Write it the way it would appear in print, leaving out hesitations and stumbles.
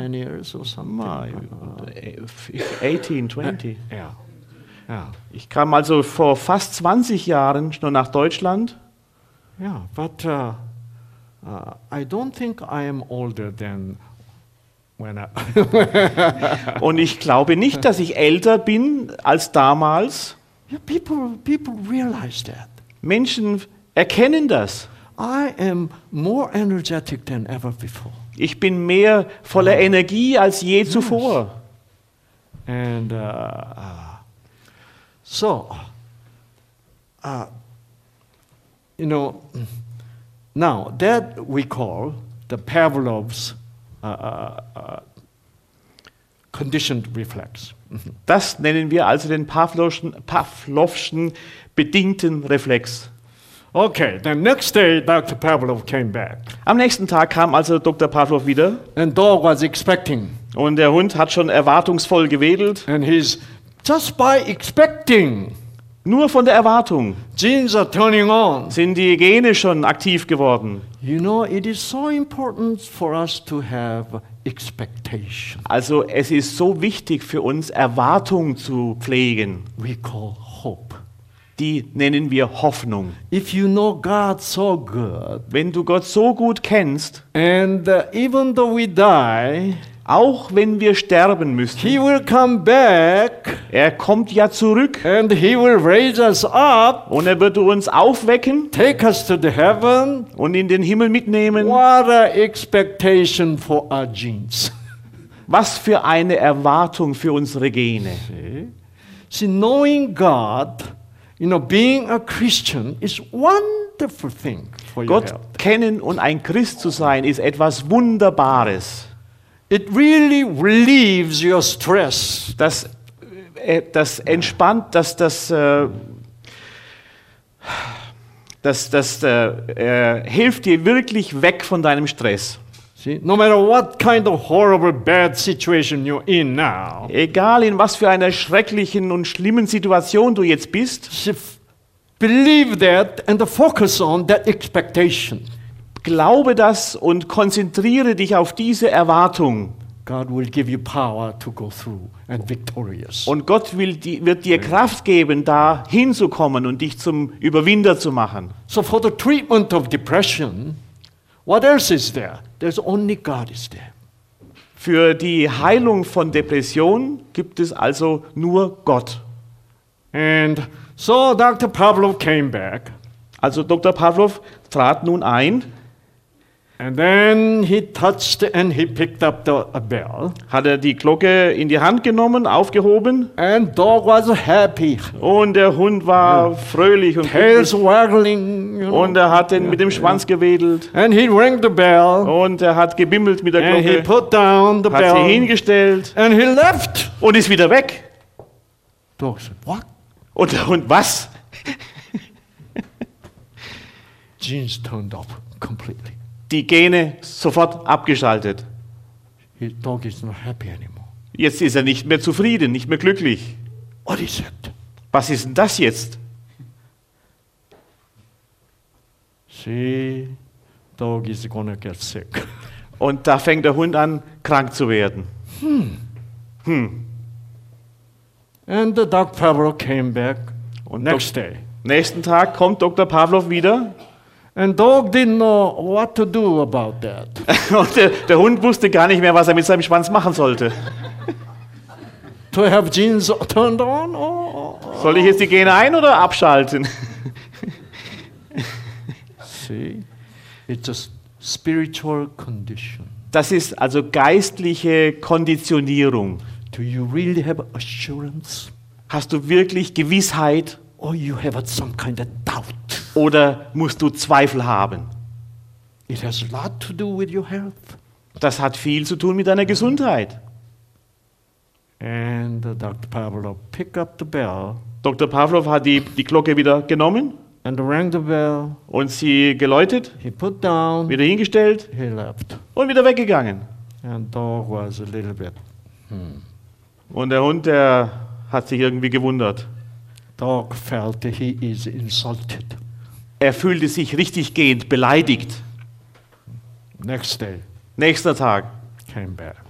10 years or something. 18, 20. Yeah. Yeah. Ich kam also vor fast 20 Jahren schon nach Deutschland. Yeah, but I don't think I am older than when I... Und ich glaube nicht, dass ich älter bin als damals. Yeah, people realize that. Menschen erkennen das. I am more energetic than ever before. Ich bin mehr voller Energie als je zuvor. And so, now that we call the Pavlov's conditioned reflex. Das nennen wir also den Pavlovschen bedingten Reflex. Okay, the next day Dr. Pavlov came back. Am nächsten Tag kam also Dr. Pavlov wieder And dog was expecting. und der Hund hat schon erwartungsvoll gewedelt. And he's just by expecting. Nur von der Erwartung Genes are turning on. sind die Gene schon aktiv geworden. You know, it is so important for us to have expectation. Also es ist so wichtig für uns, Erwartung zu pflegen. We call hope. Die nennen wir Hoffnung. If you know God so good, Wenn du Gott so gut kennst, and even though we die, auch wenn wir sterben müssen, He will come back, er kommt ja zurück and He will raise us up, und er wird uns aufwecken take us to the heaven. und in den Himmel mitnehmen. What an expectation for our genes. Was für eine Erwartung für unsere Gene. See, knowing God, being a Christian is wonderful thing for your Gott health. kennen und ein Christ zu sein, ist etwas Wunderbares. It really relieves your stress. Das entspannt, hilft dir wirklich weg von deinem Stress. See, no matter what kind of horrible, bad situation you're in now, Egal in was für einer schrecklichen und schlimmen Situation du jetzt bist, believe that and focus on that expectation. glaube das und konzentriere dich auf diese Erwartung. God will give you power to go through and victorious. Und Gott wird dir Kraft geben, da hinzukommen und dich zum Überwinder zu machen. So for the treatment of depression, what else is there? There's only God is there. Für die Heilung von Depression gibt es also nur Gott. And so Dr. Pavlov came back. Also Dr. Pavlov trat nun ein, And then he touched and he picked up the bell. hat er die Glocke in die Hand genommen, aufgehoben And dog was happy. und der Hund war fröhlich und Tails glücklich. waggling. Und er hat mit dem Schwanz gewedelt And he rang the bell. und er hat gebimmelt mit der And he Glocke, put down the hat sie bell. hingestellt And he left. und ist wieder weg. Dog said, what? Und der Hund, was? Genes turned off completely. Die Gene sofort abgeschaltet. His dog is not happy anymore. Jetzt ist er nicht mehr zufrieden, nicht mehr glücklich. What is it? Was ist denn das jetzt? See, dog is gonna get sick. Und da fängt der Hund an, krank zu werden. And the Dr. Pavlov came back Und next day. Nächsten Tag kommt Dr. Pavlov wieder And dog didn't know what to do about that. und der Hund wusste gar nicht mehr, was er mit seinem Schwanz machen sollte. To have genes turned on? Oh. Soll ich jetzt die Gene ein- oder abschalten? See, it's a spiritual condition. Das ist also geistliche Konditionierung. Do you really have assurance? Hast du wirklich Gewissheit Or you have some kind of doubt? oder musst du Zweifel haben? It has a lot to do with your health. Das hat viel zu tun mit deiner Gesundheit. And Dr. Pavlov picked up the bell Dr. Pavlov hat die Glocke wieder genommen and rang the bell. und sie geläutet, He put down. wieder hingestellt He left. und wieder weggegangen. And dog was a little bit. Und der Hund, der hat sich irgendwie gewundert. Dog felt he is insulted. Er fühlte sich richtiggehend beleidigt. Next day, Nächster Tag came back.